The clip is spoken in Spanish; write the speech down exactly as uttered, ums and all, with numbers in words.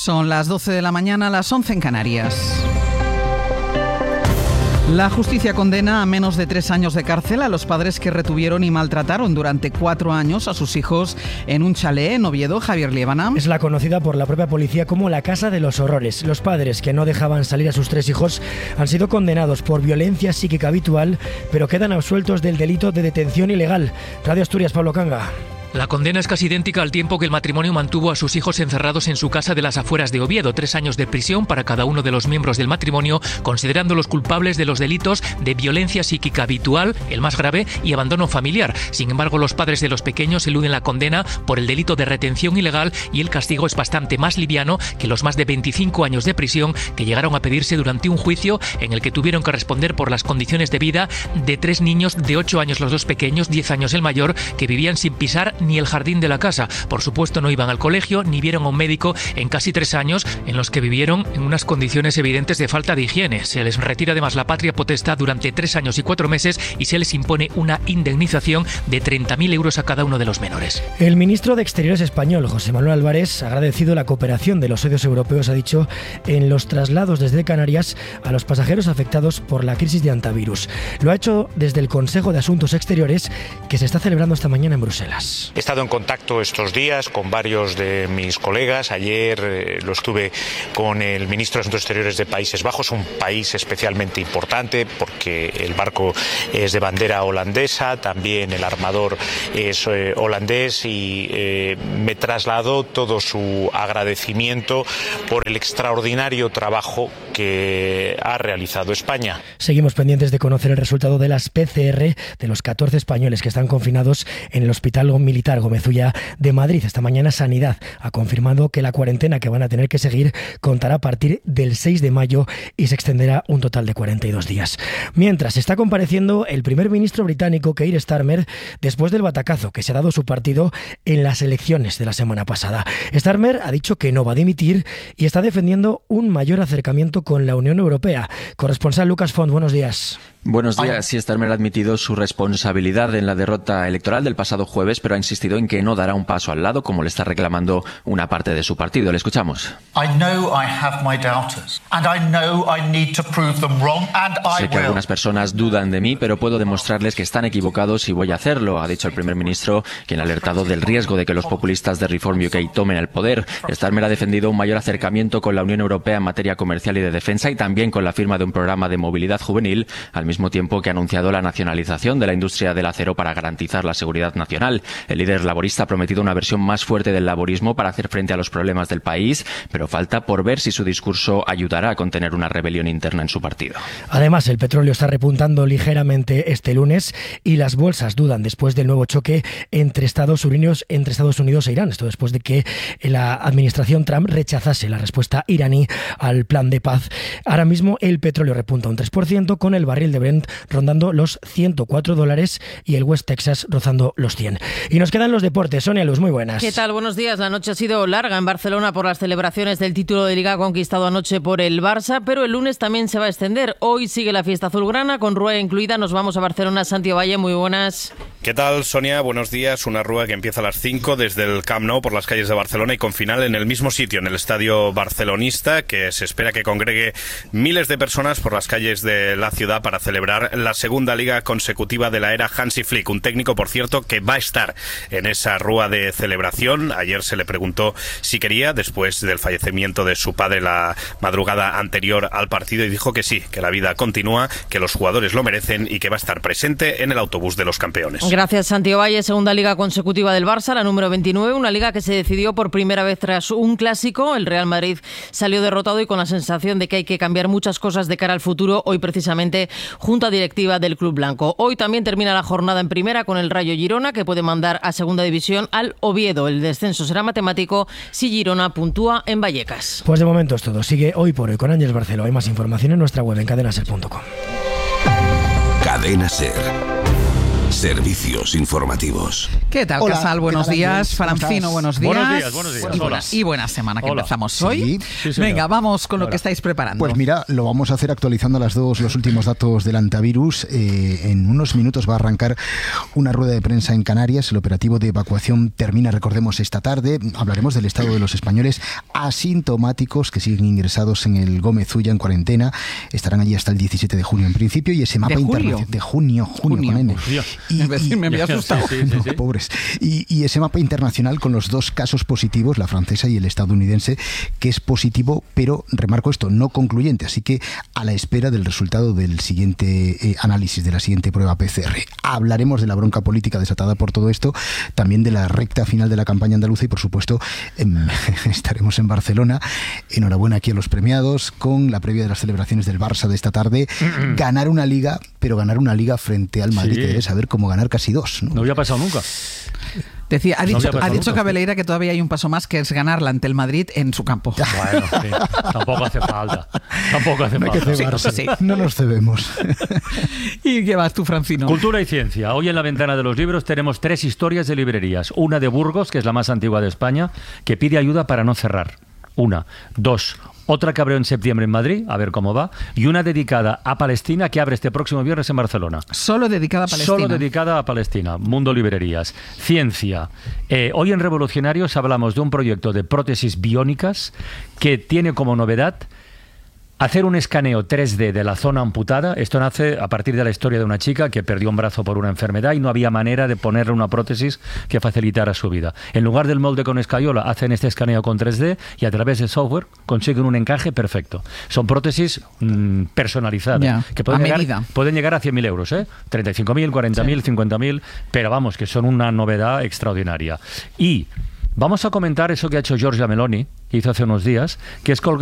Son las doce de la mañana, las once en Canarias. La justicia condena a menos de tres años de cárcel a los padres que retuvieron y maltrataron durante cuatro años a sus hijos en un chalet en Oviedo. Javier Liébana. Es la conocida por la propia policía como la Casa de los Horrores. Los padres que no dejaban salir a sus tres hijos han sido condenados por violencia psíquica habitual, pero quedan absueltos del delito de detención ilegal. Radio Asturias, Pablo Canga. La condena es casi idéntica al tiempo que el matrimonio mantuvo a sus hijos encerrados en su casa de las afueras de Oviedo. Tres años de prisión para cada uno de los miembros del matrimonio, considerándolos culpables de los delitos de violencia psíquica habitual, el más grave, y abandono familiar. Sin embargo, los padres de los pequeños eluden la condena por el delito de retención ilegal y el castigo es bastante más liviano que los más de veinticinco años de prisión que llegaron a pedirse durante un juicio en el que tuvieron que responder por las condiciones de vida de tres niños de ocho años los dos pequeños, diez años el mayor, que vivían sin pisar ni el jardín de la casa. Por supuesto, no iban al colegio ni vieron a un médico en casi tres años en los que vivieron en unas condiciones evidentes de falta de higiene. Se les retira además la patria potestad durante tres años y cuatro meses y se les impone una indemnización de treinta mil euros a cada uno de los menores. El ministro de Exteriores español, José Manuel Álvarez, ha agradecido la cooperación de los socios europeos, ha dicho, en los traslados desde Canarias a los pasajeros afectados por la crisis de antivirus. Lo ha hecho desde el Consejo de Asuntos Exteriores que se está celebrando esta mañana en Bruselas. He estado en contacto estos días con varios de mis colegas. Ayer eh, lo estuve con el ministro de Asuntos Exteriores de Países Bajos, un país especialmente importante porque el barco es de bandera holandesa, también el armador es eh, holandés y eh, me trasladó todo su agradecimiento por el extraordinario trabajo que ha realizado España. Seguimos pendientes de conocer el resultado de las P C R de los catorce españoles que están confinados en el Hospital Militar Gómez Ulla de Madrid. Esta mañana Sanidad ha confirmado que la cuarentena que van a tener que seguir contará a partir del seis de mayo y se extenderá un total de cuarenta y dos días. Mientras está compareciendo el primer ministro británico Keir Starmer después del batacazo que se ha dado su partido en las elecciones de la semana pasada. Starmer ha dicho que no va a dimitir y está defendiendo un mayor acercamiento con la Unión Europea. Corresponsal Lucas Font, buenos días. Buenos días. Sí, Starmer ha admitido su responsabilidad en la derrota electoral del pasado jueves, pero ha insistido en que no dará un paso al lado, como le está reclamando una parte de su partido. Le escuchamos. Sé que algunas personas dudan de mí, pero puedo demostrarles que están equivocados y voy a hacerlo, ha dicho el primer ministro, quien ha alertado del riesgo de que los populistas de Reform U K tomen el poder. Starmer ha defendido un mayor acercamiento con la Unión Europea en materia comercial y de defensa y también con la firma de un programa de movilidad juvenil, al mismo tiempo que ha anunciado la nacionalización de la industria del acero para garantizar la seguridad nacional. El líder laborista ha prometido una versión más fuerte del laborismo para hacer frente a los problemas del país, pero falta por ver si su discurso ayudará a contener una rebelión interna en su partido. Además, el petróleo está repuntando ligeramente este lunes y las bolsas dudan después del nuevo choque entre Estados Unidos, entre Estados Unidos e Irán. Esto después de que la administración Trump rechazase la respuesta iraní al plan de paz. Ahora mismo el petróleo repunta un tres por ciento, con el barril de Brent rondando los ciento cuatro dólares y el West Texas rozando los cien. Y nos quedan los deportes. Sonia Luz, muy buenas. ¿Qué tal? Buenos días. La noche ha sido larga en Barcelona por las celebraciones del título de Liga conquistado anoche por el Barça, pero el lunes también se va a extender. Hoy sigue la fiesta azulgrana con rueda incluida. Nos vamos a Barcelona. Santiago Valle, muy buenas. ¿Qué tal, Sonia? Buenos días. Una rueda que empieza a las cinco desde el Camp Nou por las calles de Barcelona y con final en el mismo sitio, en el estadio barcelonista, que se espera que congregue miles de personas por las calles de la ciudad para celebrar la segunda liga consecutiva de la era Hansi Flick, un técnico, por cierto, que va a estar en esa rúa de celebración. Ayer se le preguntó si quería, después del fallecimiento de su padre la madrugada anterior al partido, y dijo que sí, que la vida continúa, que los jugadores lo merecen y que va a estar presente en el autobús de los campeones. Gracias, Santiago Valle. Segunda liga consecutiva del Barça, la número veintinueve, una liga que se decidió por primera vez tras un clásico. El Real Madrid salió derrotado y con la sensación de que hay que cambiar muchas cosas de cara al futuro. Hoy precisamente junta directiva del Club Blanco. Hoy también termina la jornada en primera con el Rayo Girona, que puede mandar a segunda división al Oviedo. El descenso será matemático si Girona puntúa en Vallecas. Pues de momento es todo. Sigue Hoy por Hoy con Ángeles Barceló. Hay más información en nuestra web en cadena ser punto com. Cadena Ser. Servicios informativos. ¿Qué tal, Hola, Casal? Buenos ¿qué tal, días. Andrés? Francino, buenos días. Buenos días, buenos días. Y buena, y buena semana que Hola. empezamos Sí. hoy. Sí, señor. Venga, vamos con lo Hola. que estáis preparando. Pues mira, lo vamos a hacer actualizando a las dos los últimos datos del antivirus. Eh, en unos minutos va a arrancar una rueda de prensa en Canarias. El operativo de evacuación termina, recordemos, esta tarde. Hablaremos del estado de los españoles asintomáticos que siguen ingresados en el Gómez Ulla en cuarentena. Estarán allí hasta el diecisiete de junio en principio. Y ese mapa julio? internacional de junio, junio, Junio. con N. Dios. Y, Es decir, y- me había asustado. Sí, sí, sí, No, sí. pobres. Y, y ese mapa internacional con los dos casos positivos, la francesa y el estadounidense, que es positivo, pero remarco esto, no concluyente. Así que a la espera del resultado del siguiente eh, análisis, de la siguiente prueba P C R. Hablaremos de la bronca política desatada por todo esto, también de la recta final de la campaña andaluza y, por supuesto, em, estaremos en Barcelona. Enhorabuena aquí a los premiados con la previa de las celebraciones del Barça de esta tarde. Ganar una liga, pero ganar una liga frente al Madrid, Sí. que debe saber cómo ganar casi dos, ¿no? No había pasado nunca. Decía, ha No dicho, había ha pasado dicho nunca. Cabeleira que todavía hay un paso más, que es ganarla ante el Madrid en su campo. Bueno, sí. Tampoco hace falta. Tampoco hace No hay que falta. cebarse. sí. No nos cebemos. ¿Y qué vas tú, Francino? Cultura y ciencia. Hoy en la ventana de los libros tenemos tres historias de librerías. Una de Burgos, que es la más antigua de España, que pide ayuda para no cerrar. Una. Dos. Otra que abrió en septiembre en Madrid, a ver cómo va. Y una dedicada a Palestina, que abre este próximo viernes en Barcelona. Solo dedicada a Palestina. Solo dedicada a Palestina. Mundo Librerías. Ciencia. Eh, hoy en Revolucionarios hablamos de un proyecto de prótesis biónicas que tiene como novedad hacer un escaneo tres D de la zona amputada. Esto nace a partir de la historia de una chica que perdió un brazo por una enfermedad y no había manera de ponerle una prótesis que facilitara su vida. En lugar del molde con escayola, hacen este escaneo con tres D y a través de software consiguen un encaje perfecto. Son prótesis mmm, personalizadas. Ya, que pueden a llegar, medida. pueden llegar a cien mil euros, ¿eh? treinta y cinco mil, cuarenta mil, cincuenta mil, pero vamos, que son una novedad extraordinaria. Y vamos a comentar eso que ha hecho Giorgia Meloni, que hizo hace unos días, que es colgar